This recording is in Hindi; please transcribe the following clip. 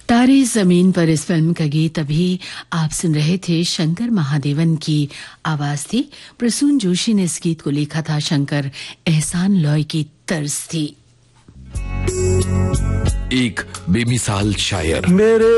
तारे जमीन पर इस फिल्म का गीत अभी आप सुन रहे थे। शंकर महादेवन की आवाज थी। प्रसून जोशी ने इस गीत को लिखा था। शंकर एहसान लॉय की तर्ज थी। एक बेमिसाल शायर। मेरे